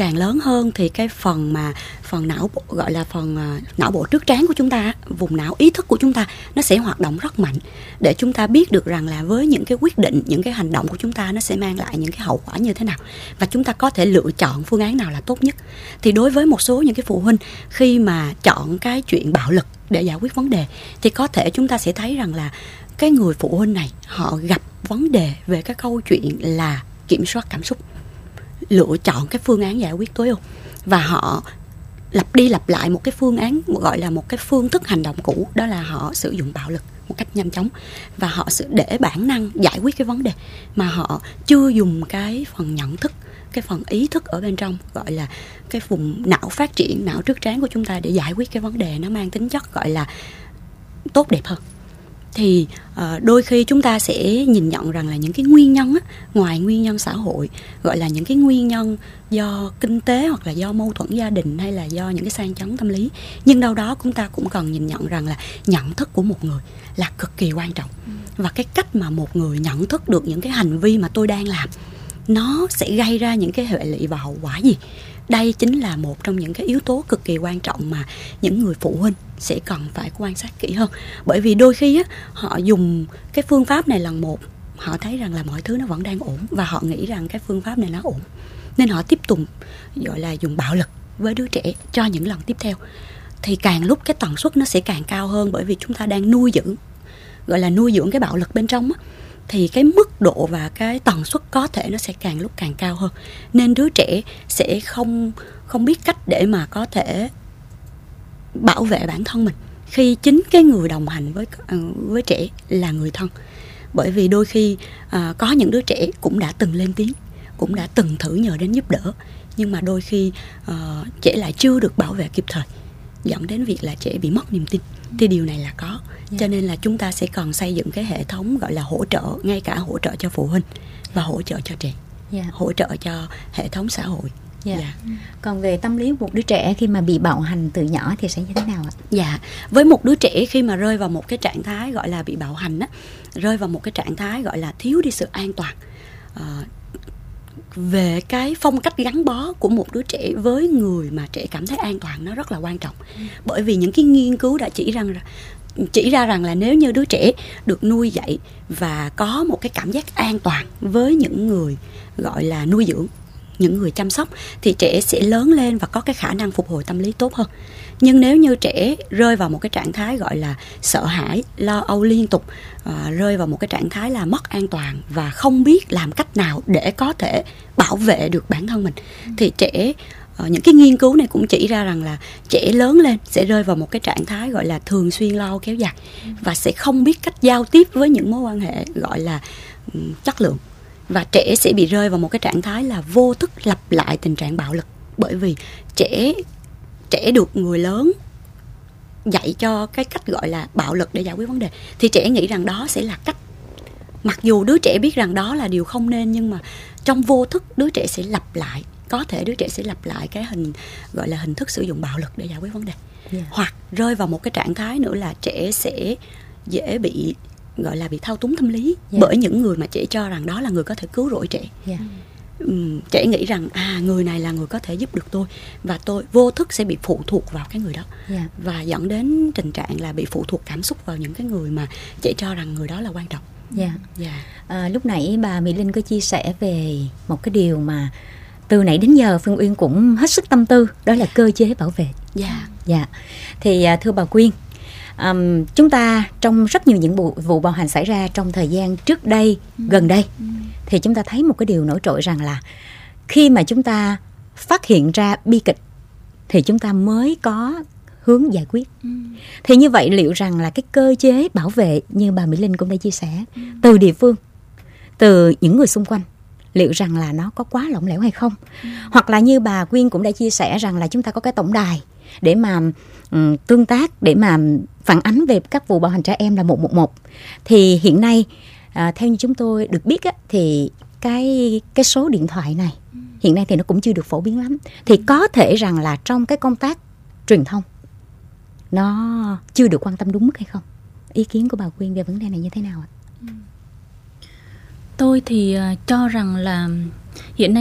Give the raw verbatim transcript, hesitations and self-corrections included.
càng lớn hơn thì cái phần mà phần não bộ, gọi là phần uh, não bộ trước trán của chúng ta, vùng não ý thức của chúng ta nó sẽ hoạt động rất mạnh để chúng ta biết được rằng là với những cái quyết định, những cái hành động của chúng ta nó sẽ mang lại những cái hậu quả như thế nào, và chúng ta có thể lựa chọn phương án nào là tốt nhất. Thì đối với một số những cái phụ huynh khi mà chọn cái chuyện bạo lực để giải quyết vấn đề thì có thể chúng ta sẽ thấy rằng là cái người phụ huynh này họ gặp vấn đề về cái câu chuyện là kiểm soát cảm xúc, lựa chọn cái phương án giải quyết tối ưu, và họ lặp đi lặp lại một cái phương án, gọi là một cái phương thức hành động cũ, đó là họ sử dụng bạo lực một cách nhanh chóng, và họ sẽ để bản năng giải quyết cái vấn đề mà họ chưa dùng cái phần nhận thức, cái phần ý thức ở bên trong, gọi là cái vùng não phát triển, não trước trán của chúng ta để giải quyết cái vấn đề nó mang tính chất gọi là tốt đẹp hơn. Thì uh, đôi khi chúng ta sẽ nhìn nhận rằng là những cái nguyên nhân á, ngoài nguyên nhân xã hội, gọi là những cái nguyên nhân do kinh tế hoặc là do mâu thuẫn gia đình hay là do những cái sang chấn tâm lý, nhưng đâu đó chúng ta cũng cần nhìn nhận rằng là nhận thức của một người là cực kỳ quan trọng. Và cái cách mà một người nhận thức được những cái hành vi mà tôi đang làm nó sẽ gây ra những cái hệ lụy và hậu quả gì, đây chính là một trong những cái yếu tố cực kỳ quan trọng mà những người phụ huynh sẽ cần phải quan sát kỹ hơn. Bởi vì đôi khi á, họ dùng cái phương pháp này lần một, họ thấy rằng là mọi thứ nó vẫn đang ổn và họ nghĩ rằng cái phương pháp này nó ổn, nên họ tiếp tục gọi là dùng bạo lực với đứa trẻ cho những lần tiếp theo. Thì càng lúc cái tần suất nó sẽ càng cao hơn, bởi vì chúng ta đang nuôi dưỡng, gọi là nuôi dưỡng cái bạo lực bên trong á, thì cái mức độ và cái tần suất có thể nó sẽ càng lúc càng cao hơn. Nên đứa trẻ sẽ không không biết cách để mà có thể bảo vệ bản thân mình khi chính cái người đồng hành với với trẻ là người thân. Bởi vì đôi khi à, có những đứa trẻ cũng đã từng lên tiếng, cũng đã từng thử nhờ đến giúp đỡ, nhưng mà đôi khi à, trẻ lại chưa được bảo vệ kịp thời, dẫn đến việc là trẻ bị mất niềm tin. Thì điều này là có. Cho nên là chúng ta sẽ cần xây dựng cái hệ thống gọi là hỗ trợ, ngay cả hỗ trợ cho phụ huynh và hỗ trợ cho trẻ, yeah. hỗ trợ cho hệ thống xã hội. Yeah. Yeah. Còn về tâm lý một đứa trẻ khi mà bị bạo hành từ nhỏ thì sẽ như thế nào ạ? Dạ, với một đứa trẻ khi mà rơi vào một cái trạng thái gọi là bị bạo hành á, rơi vào một cái trạng thái gọi là thiếu đi sự an toàn, à, về cái phong cách gắn bó của một đứa trẻ với người mà trẻ cảm thấy an toàn nó rất là quan trọng. Ừ. Bởi vì những cái nghiên cứu đã chỉ rằng chỉ ra rằng là nếu như đứa trẻ được nuôi dạy và có một cái cảm giác an toàn với những người gọi là nuôi dưỡng, những người chăm sóc, thì trẻ sẽ lớn lên và có cái khả năng phục hồi tâm lý tốt hơn. Nhưng nếu như trẻ rơi vào một cái trạng thái gọi là sợ hãi, lo âu liên tục, à, rơi vào một cái trạng thái là mất an toàn và không biết làm cách nào để có thể bảo vệ được bản thân mình, ừ. thì trẻ, à, những cái nghiên cứu này cũng chỉ ra rằng là trẻ lớn lên sẽ rơi vào một cái trạng thái gọi là thường xuyên lo âu kéo dài, ừ. và sẽ không biết cách giao tiếp với những mối quan hệ gọi là um, chất lượng. Và trẻ sẽ bị rơi vào một cái trạng thái là vô thức lặp lại tình trạng bạo lực. Bởi vì trẻ trẻ được người lớn dạy cho cái cách gọi là bạo lực để giải quyết vấn đề, thì trẻ nghĩ rằng đó sẽ là cách. Mặc dù đứa trẻ biết rằng đó là điều không nên, nhưng mà trong vô thức đứa trẻ sẽ lặp lại. Có thể đứa trẻ sẽ lặp lại cái hình gọi là hình thức sử dụng bạo lực để giải quyết vấn đề. Yeah. Hoặc rơi vào một cái trạng thái nữa là trẻ sẽ dễ bị gọi là bị thao túng tâm lý, yeah. bởi những người mà trẻ cho rằng đó là người có thể cứu rỗi trẻ. Yeah. um, Trẻ nghĩ rằng à người này là người có thể giúp được tôi, và tôi vô thức sẽ bị phụ thuộc vào cái người đó, yeah. và dẫn đến tình trạng là bị phụ thuộc cảm xúc vào những cái người mà trẻ cho rằng người đó là quan trọng. Yeah. Yeah. À, lúc nãy bà Mỹ Linh có chia sẻ về một cái điều mà từ nãy đến giờ Phương Uyên cũng hết sức tâm tư, đó là cơ chế bảo vệ. Dạ. Dạ. Thì thưa bà Quyên, Um, chúng ta trong rất nhiều những vụ, vụ bạo hành xảy ra trong thời gian trước đây, ừ. gần đây, ừ. thì chúng ta thấy một cái điều nổi trội rằng là khi mà chúng ta phát hiện ra bi kịch thì chúng ta mới có hướng giải quyết. Ừ. Thì như vậy liệu rằng là cái cơ chế bảo vệ như bà Mỹ Linh cũng đã chia sẻ, ừ. từ địa phương, từ những người xung quanh, liệu rằng là nó có quá lỏng lẻo hay không? Ừ. Hoặc là như bà Quyên cũng đã chia sẻ rằng là chúng ta có cái tổng đài để mà um, tương tác, để mà phản ánh về các vụ bạo hành trẻ em là một một một. Thì hiện nay à, theo như chúng tôi được biết á, thì cái cái số điện thoại này hiện nay thì nó cũng chưa được phổ biến lắm. Thì có thể rằng là trong cái công tác truyền thông nó chưa được quan tâm đúng mức hay không? Ý kiến của bà Quyên về vấn đề này như thế nào ạ? Tôi thì uh, cho rằng là hiện nay